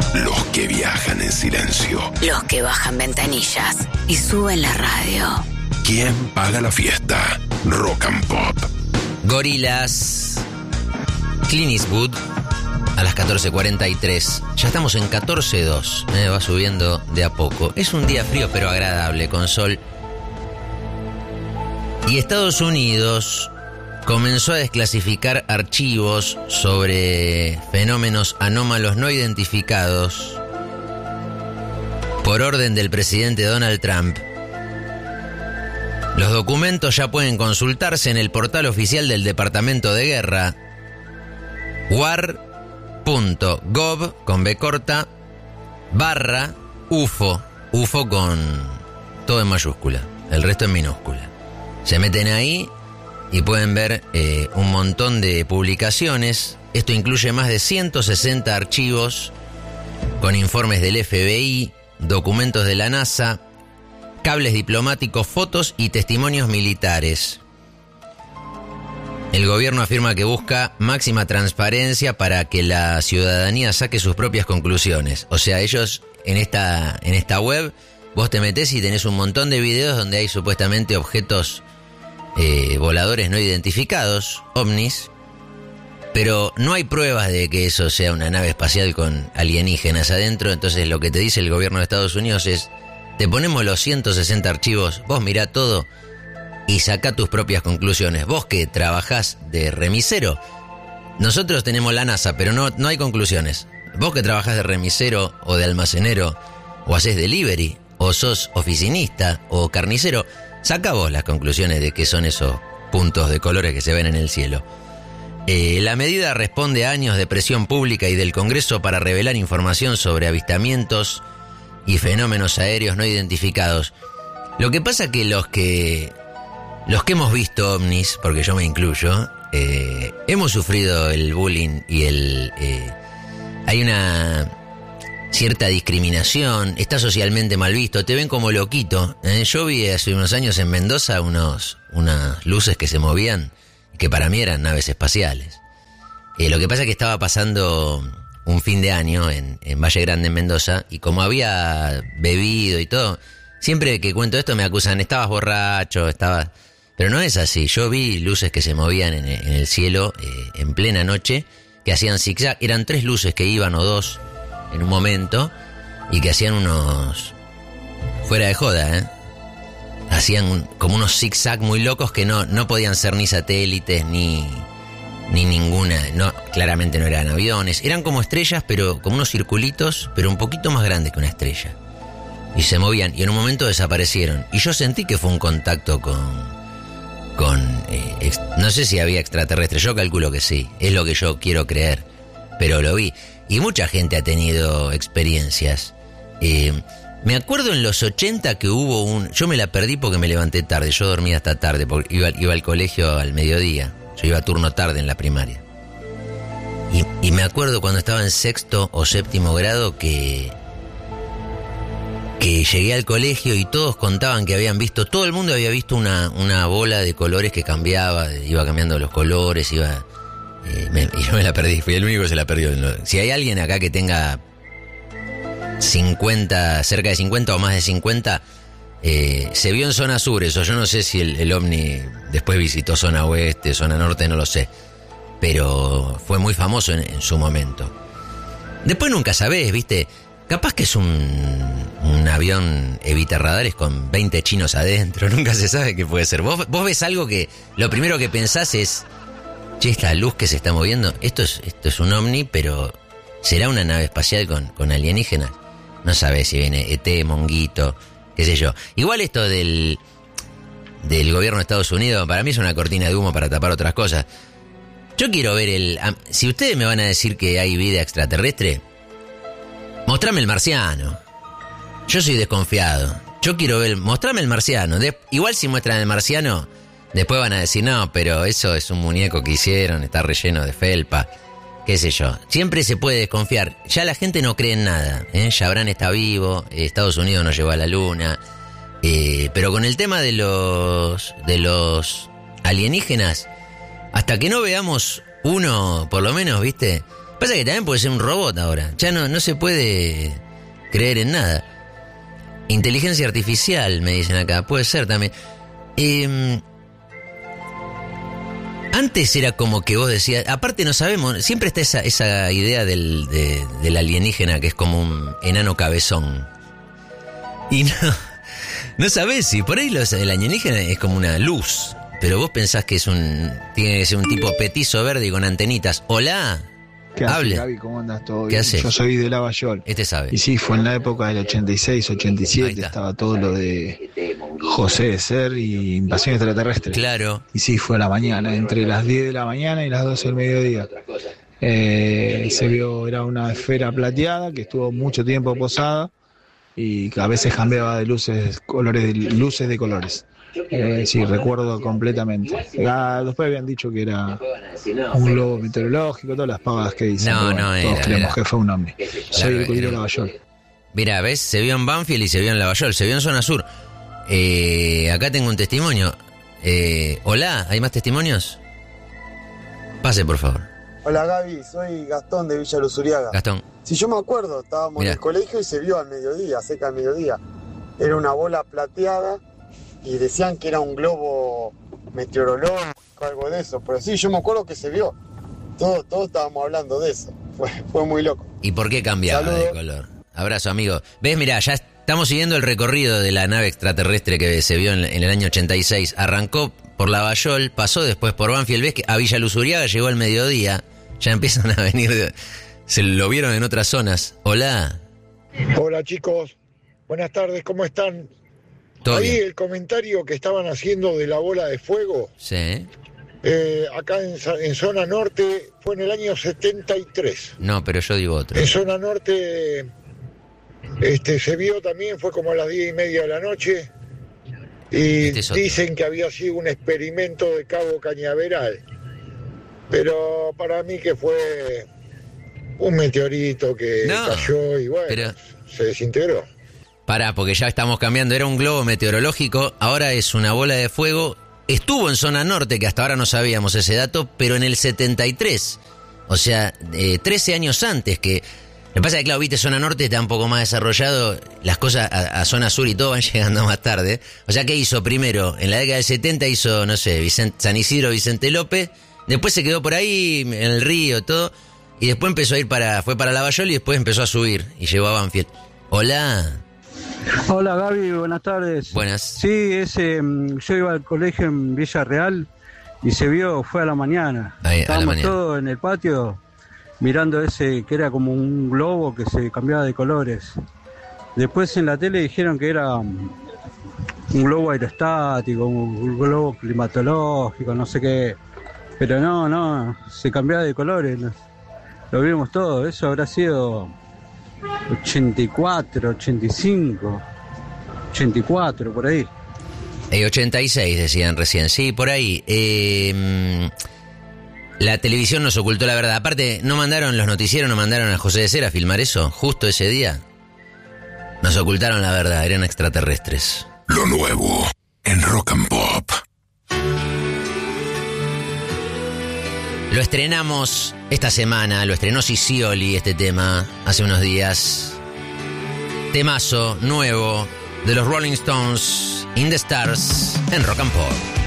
Los que viajan en silencio. Los que bajan ventanillas y suben la radio. ¿Quién paga la fiesta? Rock and Pop. Gorillaz, Clint Eastwood, a las 14:43. Ya estamos en 14:02. Va subiendo de a poco. Es un día frío pero agradable, con sol. Y Estados Unidos comenzó a desclasificar archivos sobre fenómenos anómalos no identificados por orden del presidente Donald Trump. Los documentos ya pueden consultarse en el portal oficial del Departamento de Guerra, war.gov, con B corta, /UFO, UFO con todo en mayúscula, el resto en minúscula. Se meten ahí y pueden ver un montón de publicaciones. Esto incluye más de 160 archivos con informes del FBI, documentos de la NASA, cables diplomáticos, fotos y testimonios militares. El gobierno afirma que busca máxima transparencia para que la ciudadanía saque sus propias conclusiones. O sea, ellos en esta web, vos te metés y tenés un montón de videos donde hay supuestamente objetos voladores no identificados, ovnis, pero no hay pruebas de que eso sea una nave espacial con alienígenas adentro. Entonces lo que te dice el gobierno de Estados Unidos es: te ponemos los 160 archivos, vos mirá todo y sacá tus propias conclusiones. Vos que trabajás de remisero, nosotros tenemos la NASA, pero no hay conclusiones. Vos que trabajás de remisero o de almacenero, o hacés delivery, o sos oficinista o carnicero, saca vos las conclusiones de qué son esos puntos de colores que se ven en el cielo. La medida responde a años de presión pública y del Congreso para revelar información sobre avistamientos y fenómenos aéreos no identificados. Lo que pasa que los que hemos visto ovnis, porque yo me incluyo, hemos sufrido el bullying y hay una cierta discriminación, está socialmente mal visto, te ven como loquito. Yo vi hace unos años en Mendoza unas luces que se movían, que para mí eran naves espaciales. Lo que pasa es que estaba pasando un fin de año en Valle Grande, en Mendoza, y como había bebido y todo, siempre que cuento esto me acusan, estabas borracho, pero no es así. Yo vi luces que se movían en el cielo en plena noche, que hacían zigzag, eran 3 luces que iban o 2 en un momento, y que hacían unos, fuera de joda, hacían como unos zigzag muy locos que no podían ser ni satélites ni ninguna, no, claramente no eran aviones, eran como estrellas, pero como unos circulitos, pero un poquito más grandes que una estrella, y se movían, y en un momento desaparecieron, y yo sentí que fue un contacto con no sé si había extraterrestres, yo calculo que sí, es lo que yo quiero creer, pero lo vi. Y mucha gente ha tenido experiencias. Me acuerdo en los 80 que hubo yo me la perdí porque me levanté tarde, yo dormía hasta tarde, porque iba al colegio al mediodía, yo iba turno tarde en la primaria. Y me acuerdo cuando estaba en 6º o 7º grado que llegué al colegio y todos contaban que habían visto, todo el mundo había visto una bola de colores que cambiaba, iba cambiando los colores, y yo me la perdí, fui el único que se la perdió. Si hay alguien acá que tenga 50, cerca de 50 o más de 50, se vio en zona sur eso. Yo no sé si el ovni después visitó zona oeste, zona norte, no lo sé, pero fue muy famoso en su momento. Después nunca sabés, ¿viste? Capaz que es un avión evita radares con 20 chinos adentro, nunca se sabe qué puede ser. Vos ves algo que lo primero que pensás es: che, esta luz que se está moviendo, esto es un ovni, pero ¿será una nave espacial con alienígenas? No sabés si viene ET, Monguito, qué sé yo. Igual esto del gobierno de Estados Unidos, para mí es una cortina de humo para tapar otras cosas. Yo quiero ver si ustedes me van a decir que hay vida extraterrestre, mostrame el marciano. Yo soy desconfiado. Yo quiero ver, mostrame el marciano. Igual si muestran el marciano, después van a decir, no, pero eso es un muñeco que hicieron, está relleno de felpa, qué sé yo. Siempre se puede desconfiar. Ya la gente no cree en nada, Chabrán está vivo, Estados Unidos nos llevó a la luna, pero con el tema de los alienígenas, hasta que no veamos uno, por lo menos, ¿viste? Pasa que también puede ser un robot ahora. Ya no se puede creer en nada. Inteligencia artificial, me dicen acá. Puede ser también. Antes era como que vos decías... Aparte no sabemos... Siempre está esa idea del alienígena que es como un enano cabezón. Y no sabés si por ahí el alienígena es como una luz. Pero vos pensás que tiene que ser un tipo petizo verde y con antenitas. ¡Hola! ¿Qué haces, Hable. Gaby? ¿Cómo andas? ¿Todo ¿Qué bien? haces? Yo soy de Lavallol. Sabe. Y sí, fue en la época del 86, Ahí 87, está. estaba todo lo de José de Ser y Invasión Extraterrestre. Claro. Y sí, fue a la mañana, entre las 10 de la mañana y las 12 del mediodía. Se vio, era una esfera plateada que estuvo mucho tiempo posada y que a veces cambiaba de luces de colores. Sí, recuerdo completamente. Después habían dicho que era un globo meteorológico, todas las pavadas que dicen. No, pero bueno, todos creemos que fue un ovni. Soy el Cuyo de Lavallol. Mirá, ¿ves? Se vio en Banfield y se vio en Lavallol, se vio en Zona Sur. Acá tengo un testimonio. Hola, ¿hay más testimonios? Pase, por favor. Hola Gaby, soy Gastón de Villa Luzuriaga. Gastón. Si yo me acuerdo, estábamos Mirá. en el colegio y se vio al mediodía, cerca del mediodía. Era una bola plateada y decían que era un globo meteorológico, algo de eso. Pero sí, yo me acuerdo que se vio. Todos estábamos hablando de eso. Fue muy loco. ¿Y por qué cambiaba Saludos. de color? Abrazo, amigo. ¿Ves? Mirá, ya estamos siguiendo el recorrido de la nave extraterrestre que se vio en el año 86. Arrancó por Lavallol, pasó después por Banfield. ¿Ves que a Villa Luzuriaga llegó al mediodía? Ya empiezan a venir... Se lo vieron en otras zonas. Hola. Hola chicos, buenas tardes, ¿cómo están? ¿Todo Ahí bien? el comentario que estaban haciendo de la bola de fuego, Sí. acá en zona norte fue en el año 73. No, pero yo digo otro. En zona norte se vio también, fue como a las 10:30 de la noche. Y Este es otro. dicen que había sido un experimento de Cabo Cañaveral. Pero para mí que fue un meteorito que No, cayó y bueno, pero- se desintegró. Pará, porque ya estamos cambiando. Era un globo meteorológico, ahora es una bola de fuego. Estuvo en zona norte, que hasta ahora no sabíamos ese dato, pero en el 73. O sea, 13 años antes que... Lo que pasa es que, claro, viste, zona norte está un poco más desarrollado, las cosas a zona sur y todo van llegando más tarde. O sea, ¿qué hizo primero? En la década del 70 hizo, no sé, San Isidro, Vicente López, después se quedó por ahí, en el río, todo, y después empezó a ir fue para Lavallol y después empezó a subir, y llegó a Banfield. Hola. Hola Gaby, buenas tardes. Buenas. Sí, yo iba al colegio en Villa Real y se vio, fue a la mañana. Ahí, a la Estábamos mañana. todos en el patio mirando ese que era como un globo que se cambiaba de colores. Después en la tele dijeron que era un globo aerostático, un globo climatológico, no sé qué. Pero no, se cambiaba de colores. Lo vimos todo, eso habrá sido 84, 85, 84, por ahí. 86 decían recién, sí, por ahí. La televisión nos ocultó la verdad. Aparte, no mandaron los noticieros, no mandaron a José de Ser a filmar eso, justo ese día. Nos ocultaron la verdad, eran extraterrestres. Lo nuevo en Rock and Pop. Lo estrenamos esta semana, lo estrenó Siscioli este tema hace unos días. Temazo nuevo de los Rolling Stones, In the Stars, en Rock and Pop.